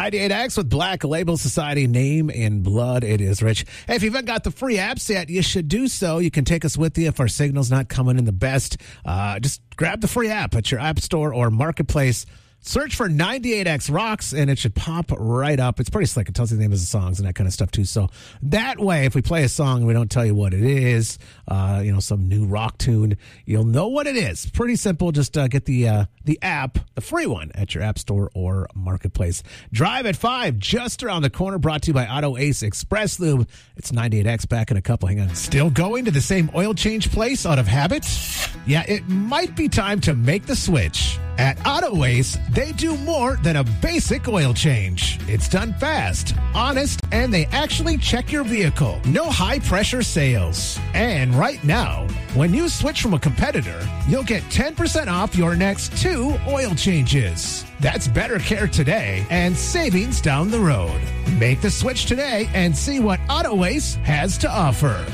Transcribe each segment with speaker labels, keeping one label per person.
Speaker 1: 98X with Black Label Society, Name in Blood. It is Rich. Hey, if you haven't got the free apps yet, you should do so. You can take us with you if our signal's not coming in the best. Just grab the free app at your app store or marketplace. Search for 98X Rocks, and it should pop right up. It's pretty slick. It tells you the name of the songs and that kind of stuff, too. So that way, if we play a song and we don't tell you what it is, some new rock tune, you'll know what it is. Pretty simple. Just get the app, the free one, at your app store or marketplace. Drive at 5, just around the corner, brought to you by Auto Ace Express Lube. It's 98X, back in a couple. Hang on. Still going to the same oil change place out of habit? Yeah, it might be time to make the switch. At Auto Ace, they do more than a basic oil change. It's done fast, honest, and they actually check your vehicle. No high-pressure sales. And right now, when you switch from a competitor, you'll get 10% off your next 2 oil changes. That's better care today and savings down the road. Make the switch today and see what Auto Ace has to offer.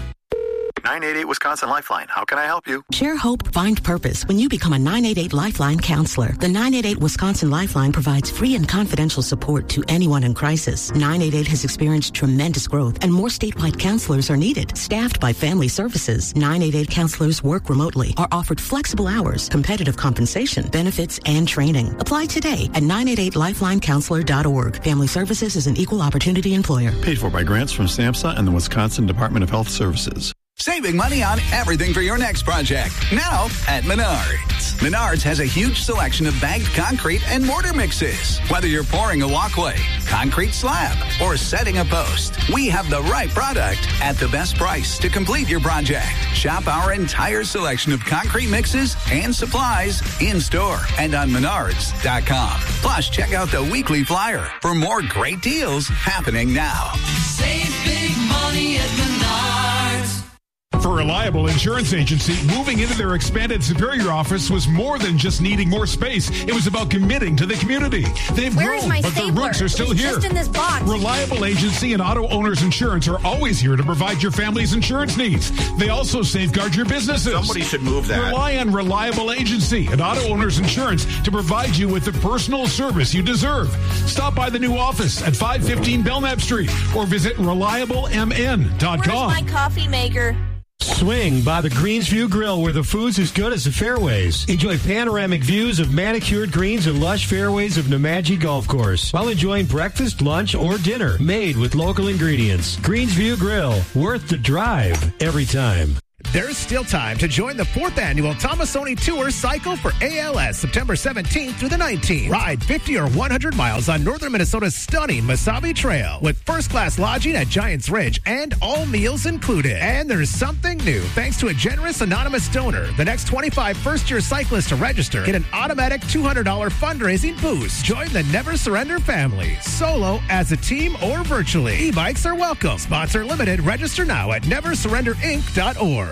Speaker 2: 988 Wisconsin Lifeline. How can I help you?
Speaker 3: Share hope, find purpose when you become a 988 Lifeline counselor. The 988 Wisconsin Lifeline provides free and confidential support to anyone in crisis. 988 has experienced tremendous growth and more statewide counselors are needed. Staffed by Family Services, 988 counselors work remotely, are offered flexible hours, competitive compensation, benefits, and training. Apply today at 988lifelinecounselor.org. Family Services is an equal opportunity employer.
Speaker 4: Paid for by grants from SAMHSA and the Wisconsin Department of Health Services.
Speaker 5: Saving money on everything for your next project. Now at Menards. Menards has a huge selection of bagged concrete and mortar mixes. Whether you're pouring a walkway, concrete slab, or setting a post, we have the right product at the best price to complete your project. Shop our entire selection of concrete mixes and supplies in store and on Menards.com. Plus, check out the weekly flyer for more great deals happening now.
Speaker 6: Save big money at Menards.
Speaker 7: For Reliable Insurance Agency, moving into their expanded Superior office was more than just needing more space. It was about committing to the community. They've grown, but their roots are still here.
Speaker 8: Just in this box.
Speaker 7: Reliable Agency and Auto Owners Insurance are always here to provide your family's insurance needs. They also safeguard your businesses.
Speaker 9: Somebody should move that.
Speaker 7: Rely on Reliable Agency and Auto Owners Insurance to provide you with the personal service you deserve. Stop by the new office at 515 Belknap Street or visit ReliableMN.com.
Speaker 8: Where's my coffee maker?
Speaker 10: Swing by the Greensview Grill, where the food's as good as the fairways. Enjoy panoramic views of manicured greens and lush fairways of Nemadji Golf Course while enjoying breakfast, lunch, or dinner made with local ingredients. Greensview Grill, worth the drive every time.
Speaker 1: There's still time to join the 4th annual Tomasoni Tour Cycle for ALS, September 17th through the 19th. Ride 50 or 100 miles on northern Minnesota's stunning Mesabi Trail with first-class lodging at Giants Ridge and all meals included. And there's something new. Thanks to a generous anonymous donor, the next 25 first-year cyclists to register get an automatic $200 fundraising boost. Join the Never Surrender family, solo, as a team, or virtually. E-bikes are welcome. Sponsor limited. Register now at neversurrenderinc.org.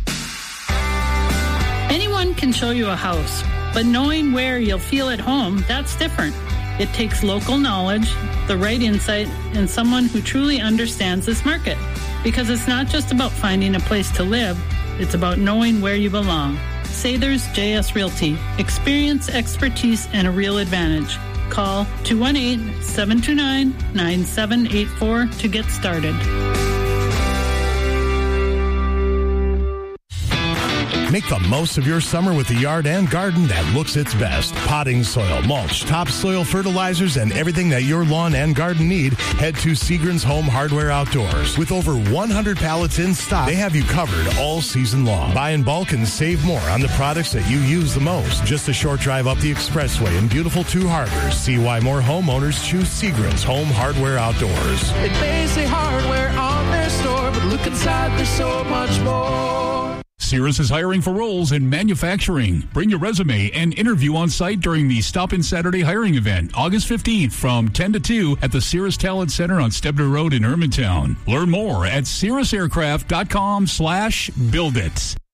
Speaker 11: Anyone can show you a house, but knowing where you'll feel at home, that's different. It takes local knowledge, the right insight, and someone who truly understands this market. Because it's not just about finding a place to live, it's about knowing where you belong. Sather's JS Realty. Experience, expertise, and a real advantage. Call 218-729-9784 to get started.
Speaker 12: Make the most of your summer with a yard and garden that looks its best. Potting soil, mulch, topsoil fertilizers, and everything that your lawn and garden need, head to Seagren's Home Hardware Outdoors. With over 100 pallets in stock, they have you covered all season long. Buy in bulk and save more on the products that you use the most. Just a short drive up the expressway in beautiful Two Harbors. See why more homeowners choose Seagren's Home Hardware Outdoors.
Speaker 6: It may say hardware on their store, but look inside, there's so much more.
Speaker 13: Cirrus is hiring for roles in manufacturing. Bring your resume and interview on site during the Stop In Saturday hiring event, August 15th from 10 to 2 at the Cirrus Talent Center on Stebner Road in Hermantown. Learn more at cirrusaircraft.com/buildit.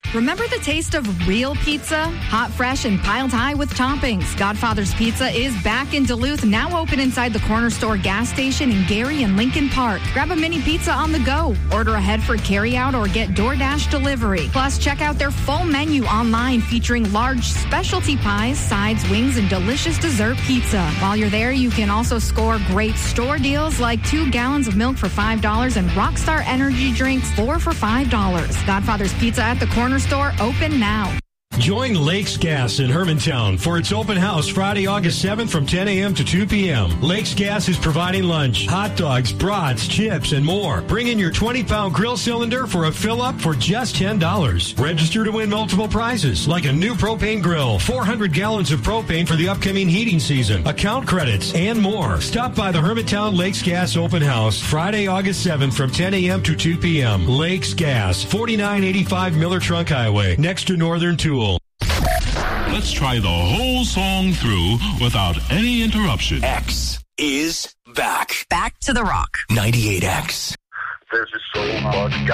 Speaker 8: Remember the taste of real pizza? Hot, fresh, and piled high with toppings. Godfather's Pizza is back in Duluth, now open inside the Corner Store gas station in Gary and Lincoln Park. Grab a mini pizza on the go. Order ahead for carryout or get DoorDash delivery. Plus, check out their full menu online featuring large specialty pies, sides, wings, and delicious dessert pizza. While you're there, you can also score great store deals like 2 gallons of milk for $5 and Rockstar Energy drinks 4 for $5. Godfather's Pizza at the Corner Store, open now.
Speaker 10: Join Lakes Gas in Hermantown for its open house Friday, August 7th from 10 a.m. to 2 p.m. Lakes Gas is providing lunch, hot dogs, brats, chips, and more. Bring in your 20-pound grill cylinder for a fill-up for just $10. Register to win multiple prizes, like a new propane grill, 400 gallons of propane for the upcoming heating season, account credits, and more. Stop by the Hermantown Lakes Gas open house Friday, August 7th from 10 a.m. to 2 p.m. Lakes Gas, 4985 Miller Trunk Highway, next to Northern Tool.
Speaker 9: Let's try the whole song through without any interruption.
Speaker 14: X is back.
Speaker 15: Back to the rock.
Speaker 14: 98X.
Speaker 2: There's just so much